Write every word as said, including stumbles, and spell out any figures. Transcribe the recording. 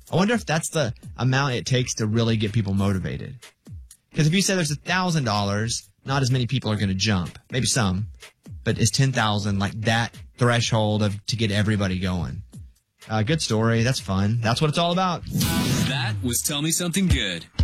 I wonder if that's the amount it takes to really get people motivated. Because if you say there's one thousand dollars, not as many people are going to jump. Maybe some. But is ten thousand dollars like that threshold of to get everybody going? Uh, good story. That's fun. That's what it's all about. That was Tell Me Something Good.